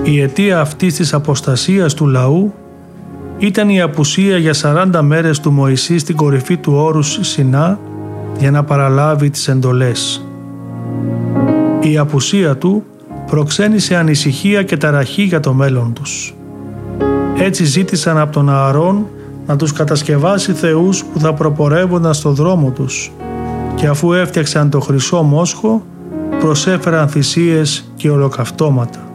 Η αιτία αυτής της αποστασίας του λαού ήταν η απουσία για 40 μέρες του Μωυσή στην κορυφή του όρους Σινά για να παραλάβει τις εντολές. Η απουσία του προξένησε ανησυχία και ταραχή για το μέλλον τους. Έτσι ζήτησαν από τον Ααρών να τους κατασκευάσει θεούς που θα προπορεύονταν στο δρόμο τους και αφού έφτιαξαν το χρυσό μόσχο προσέφεραν θυσίες και ολοκαυτώματα.